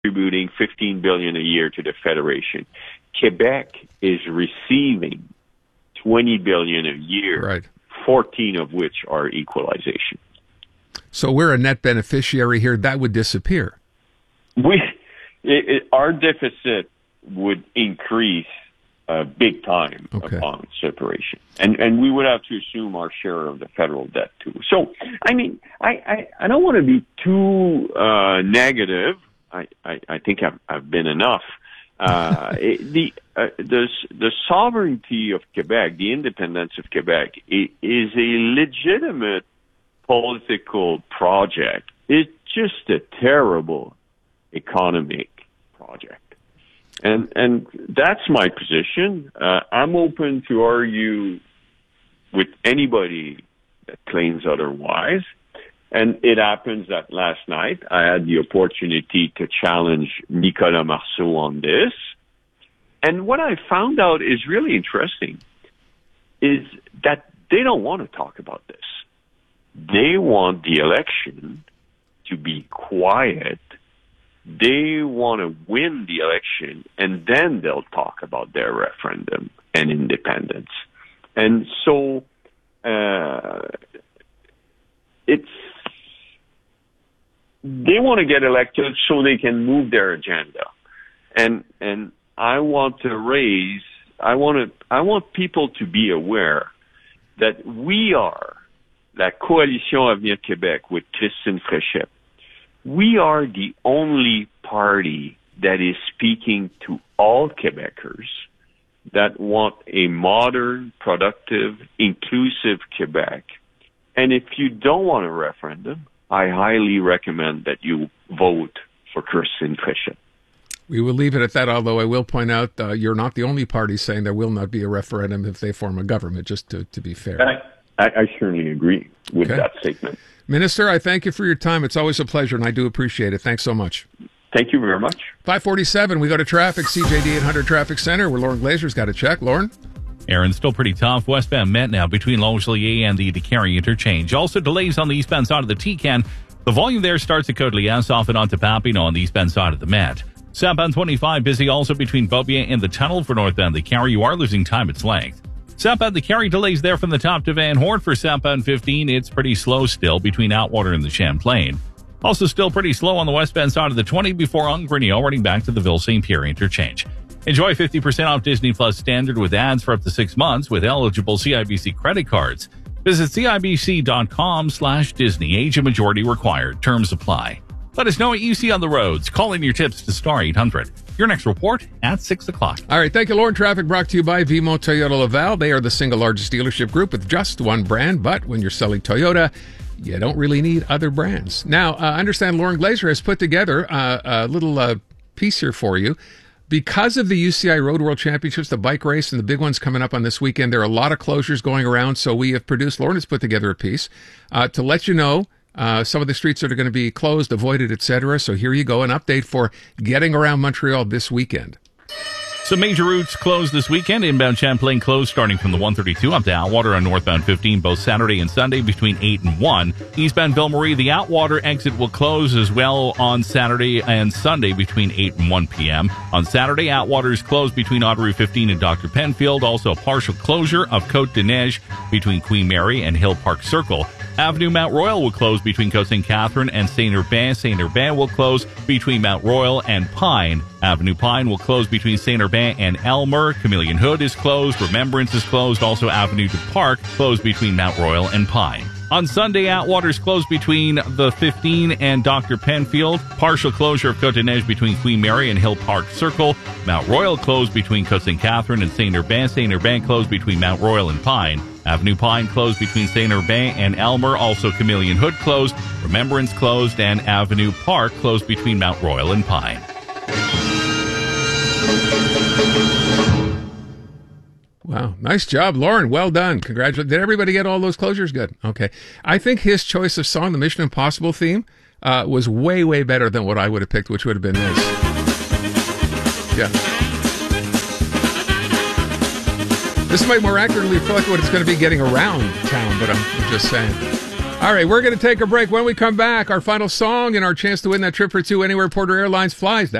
contributing $15 billion a year to the Federation. Quebec is receiving $20 billion a year, right. 14 of which are equalization. So we're a net beneficiary here. That would disappear. Our deficit would increase big time upon separation. And we would have to assume our share of the federal debt, too. So, I mean, I don't want to be too negative. I think I've been enough. The sovereignty of Quebec, the independence of Quebec, is a legitimate political project. It's just a terrible economic project. And that's my position. I'm open to argue with anybody that claims otherwise. And it happens that last night I had the opportunity to challenge Nicolas Marceau on this. And what I found out is really interesting is that they don't want to talk about this. They want the election to be quiet. They want to win the election, and then they'll talk about their referendum and independence. And so they want to get elected so they can move their agenda. And I want people to be aware that we are la Coalition Avenir Québec with Christine Fréchette. We are the only party that is speaking to all Quebecers that want a modern, productive, inclusive Quebec. And if you don't want a referendum, I highly recommend that you vote for Christine Fréchette. We will leave it at that, although I will point out you're not the only party saying there will not be a referendum if they form a government, just to be fair. I certainly agree with that statement. Minister, I thank you for your time. It's always a pleasure, and I do appreciate it. Thanks so much. Thank you very much. 547, we go to traffic, CJD 800 Traffic Center, where Lauren Glazer's got a check. Lauren? Aaron, still pretty tough. Westbound Met now between Longueuil and the DeCarry interchange. Also delays on the eastbound side of the T-Can. The volume there starts at Côte-Liesse, off and onto Papineau on the eastbound side of the Met. Southbound 25 busy also between Beaubien and the tunnel for northbound DeCarry. You are losing time its length. Southbound DeCarry delays there from the top to Van Horn. For southbound 15, it's pretty slow still between Outwater and the Champlain. Also still pretty slow on the westbound side of the 20 before Ongrenio, running back to the Ville-St. Pierre interchange. Enjoy 50% off Disney Plus Standard with ads for up to 6 months with eligible CIBC credit cards. Visit CIBC.com/Disney. Age and majority required. Terms apply. Let us know what you see on the roads. Call in your tips to Star 800. Your next report at 6 o'clock. All right. Thank you, Lauren. Traffic brought to you by Vimo Toyota Laval. They are the single largest dealership group with just one brand. But when you're selling Toyota, you don't really need other brands. Now, I understand Lauren Glazer has put together a little piece here for you. Because of the UCI Road World Championships, the bike race, and the big ones coming up on this weekend, there are a lot of closures going around. So we have produced, Lauren has put together a piece to let you know some of the streets that are going to be closed, avoided, etc. So here you go, an update for getting around Montreal this weekend. Some major routes closed this weekend. Inbound Champlain closed starting from the 132 up to Outwater on northbound 15, both Saturday and Sunday between 8 and 1. Eastbound Ville-Marie, the Outwater exit will close as well on Saturday and Sunday between 8 and 1 p.m. On Saturday, Outwater is closed between Ottery 15 and Dr. Penfield. Also a partial closure of Côte de Neige between Queen Mary and Hill Park Circle. Avenue Mount Royal will close between Côte St. Catherine and Saint-Urbain. Saint-Urbain will close between Mount Royal and Pine. Avenue Pine will close between Saint-Urbain and Elmer. Chameleon Hood is closed. Remembrance is closed. Also Avenue du Parc closed between Mount Royal and Pine. On Sunday, Atwater is closed between the 15 and Dr. Penfield. Partial closure of Côte de Neige between Queen Mary and Hill Park Circle. Mount Royal closed between Côte St. Catherine and Saint-Urbain. Saint-Urbain closed between Mount Royal and Pine. Avenue Pine closed between Saint-Urbain and Elmer. Also Chameleon Hood closed. Remembrance closed. And Avenue Park closed between Mount Royal and Pine. Wow. Nice job, Lauren. Well done. Congratulations. Did everybody get all those closures? Good. Okay. I think his choice of song, the Mission Impossible theme, was way, way better than what I would have picked, which would have been nice. Yeah. This might more accurately reflect what it's going to be getting around town, but I'm just saying. All right, we're going to take a break. When we come back, our final song and our chance to win that trip for two anywhere Porter Airlines flies.